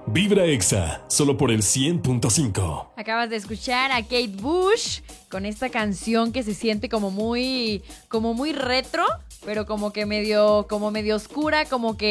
Vibra Exa, solo por el 100.5. Acabas de escuchar a Kate Bush con esta canción que se siente como muy retro, pero como medio oscura,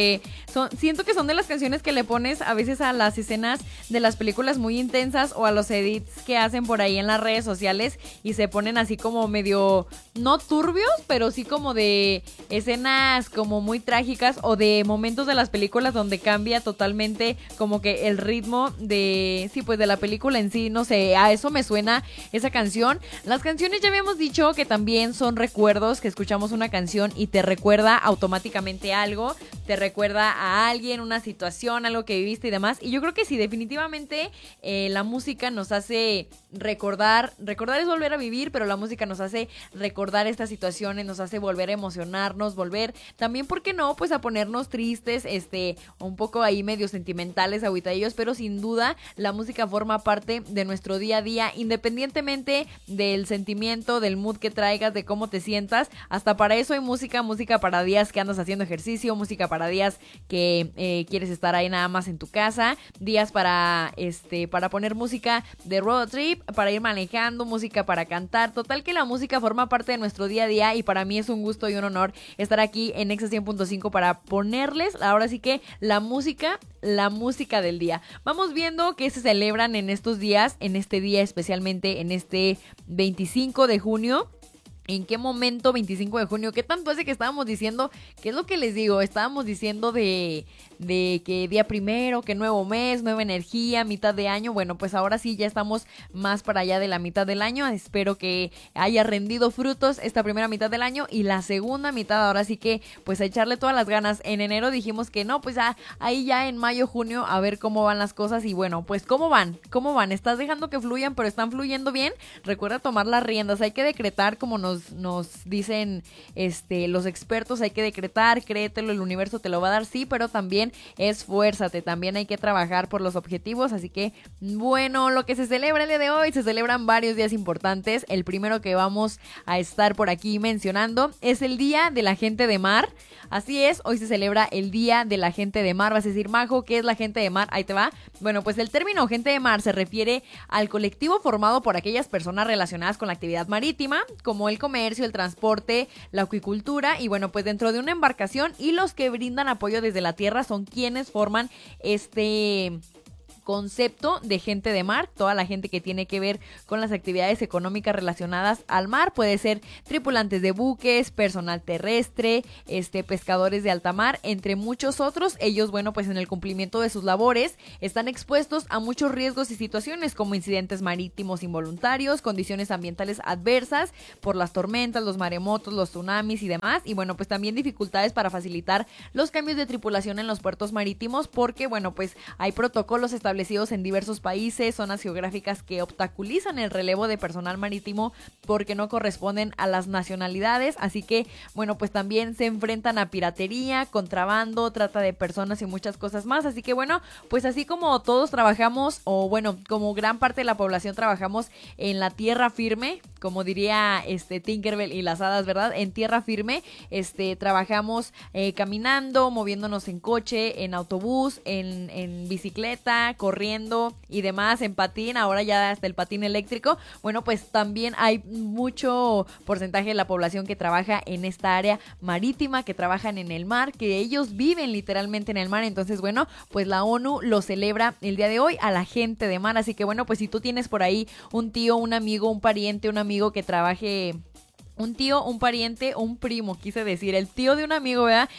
siento que son de las canciones que le pones a veces a las escenas de las películas muy intensas o a los edits que hacen por ahí en las redes sociales y se ponen así como medio, no turbios, pero sí como de escenas como muy trágicas o de momentos de las películas donde cambia totalmente como que el ritmo de la película en sí, no sé, a eso me suena esa canción. Las canciones ya habíamos dicho que también son recuerdos, que escuchamos una canción y te recuerda automáticamente algo, te recuerda a alguien, una situación, algo que viviste y demás. Y yo creo que sí, definitivamente la música nos hace recordar es volver a vivir, pero la música nos hace recordar estas situaciones, nos hace volver a emocionarnos, volver también, ¿por qué no? Pues a ponernos tristes, un poco ahí medio sentimentales, agüitadillos, pero sin duda la música forma parte de nuestro día a día, independientemente del sentimiento, del mood que traigas, de cómo te sientas. Hasta para eso hay música para días que andas haciendo ejercicio, música para días que quieres estar ahí nada más en tu casa, días para poner música de road trip, para ir manejando, música para cantar. Total que la música forma parte de nuestro día a día y para mí es un gusto y un honor estar aquí en Exa 100.5 para ponerles ahora sí que la música del día. Vamos viendo qué se celebran en estos días, en este día especialmente, en este 25 de junio. ¿En qué momento 25 de junio? ¿Qué tanto hace que estábamos diciendo? ¿Qué es lo que les digo? Estábamos diciendo de que día primero, que nuevo mes, nueva energía, mitad de año. Bueno, pues ahora sí ya estamos más para allá de la mitad del año. Espero que haya rendido frutos esta primera mitad del año y la segunda mitad ahora sí que pues a echarle todas las ganas. En enero dijimos que no, pues ahí ya en mayo, junio a ver cómo van las cosas y bueno, pues ¿cómo van? ¿Estás dejando que fluyan pero están fluyendo bien? Recuerda tomar las riendas, hay que decretar como nos dicen los expertos, hay que decretar, créetelo, el universo te lo va a dar, sí, pero también esfuérzate, también hay que trabajar por los objetivos, así que bueno, lo que se celebra el día de hoy, se celebran varios días importantes. El primero que vamos a estar por aquí mencionando es el Día de la Gente de Mar. Así es, hoy se celebra el Día de la Gente de Mar. Vas a decir, Majo, ¿qué es la gente de mar? Ahí te va. Bueno, pues el término gente de mar se refiere al colectivo formado por aquellas personas relacionadas con la actividad marítima, como el comercio, el transporte, la acuicultura y bueno, pues dentro de una embarcación, y los que brindan apoyo desde la tierra son quienes forman este concepto de gente de mar. Toda la gente que tiene que ver con las actividades económicas relacionadas al mar, puede ser tripulantes de buques, personal terrestre, pescadores de alta mar, entre muchos otros. Ellos, bueno, pues en el cumplimiento de sus labores están expuestos a muchos riesgos y situaciones como incidentes marítimos involuntarios, condiciones ambientales adversas por las tormentas, los maremotos, los tsunamis y demás, y bueno, pues también dificultades para facilitar los cambios de tripulación en los puertos marítimos, porque bueno, pues hay protocolos establecidos en diversos países, zonas geográficas que obstaculizan el relevo de personal marítimo porque no corresponden a las nacionalidades, así que bueno, pues también se enfrentan a piratería, contrabando, trata de personas y muchas cosas más. Así que bueno, pues así como todos trabajamos, o bueno, como gran parte de la población trabajamos en la tierra firme, como diría Tinkerbell y las hadas, ¿verdad? En tierra firme, trabajamos caminando, moviéndonos en coche, en autobús, en bicicleta, corriendo y demás, en patín, ahora ya hasta el patín eléctrico. Bueno, pues también hay mucho porcentaje de la población que trabaja en esta área marítima, que trabajan en el mar, que ellos viven literalmente en el mar. Entonces, bueno, pues la ONU lo celebra el día de hoy a la gente de mar. Así que bueno, pues si tú tienes por ahí un tío, un amigo, un pariente, un amigo que trabaje, un tío, un pariente o un primo, quise decir, el tío de un amigo, ¿verdad?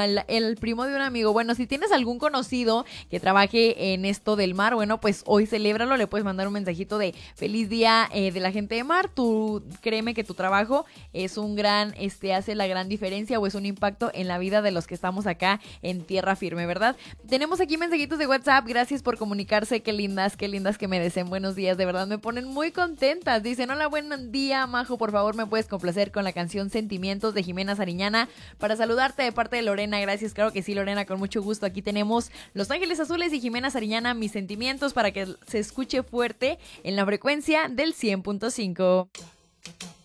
El primo de un amigo. Bueno, si tienes algún conocido que trabaje en esto del mar, bueno, pues hoy celébralo, le puedes mandar un mensajito de feliz día de la gente de mar. Tú créeme que tu trabajo es un gran, hace la gran diferencia o es un impacto en la vida de los que estamos acá en tierra firme, ¿verdad? Tenemos aquí mensajitos de WhatsApp, gracias por comunicarse, qué lindas que me deseen buenos días, de verdad me ponen muy contentas. Dicen, hola, buen día, Majo, por favor me puedes complacer con la canción Sentimientos de Jimena Sariñana para saludarte de parte de Lorena. Gracias, claro que sí, Lorena, con mucho gusto. Aquí tenemos Los Ángeles Azules y Jimena Sariñana, Mis Sentimientos, para que se escuche fuerte en la frecuencia del 100.5.